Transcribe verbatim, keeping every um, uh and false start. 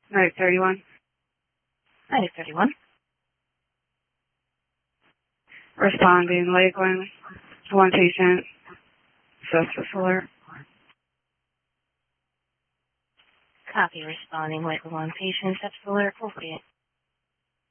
Medic thirty-one. Medic thirty-one. Responding Lakeland. One patient. Suspicious alert. Copy. Responding Lakeland. One patient. Sepsis alert. Appropriate.